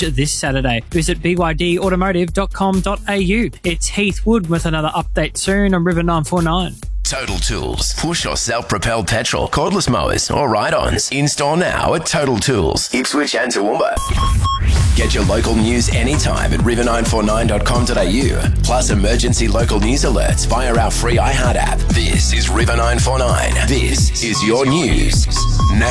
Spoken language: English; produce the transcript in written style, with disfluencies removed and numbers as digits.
Garage this Saturday. Visit bydautomotive.com.au. It's Heath Wood with another update soon on River 949. Total Tools. Push or self-propelled petrol, cordless mowers or ride-ons. In-store now at Total Tools, Ipswich and Toowoomba. Get your local news anytime at river949.com.au. Plus emergency local news alerts via our free iHeart app. This is River 949. This is your news now.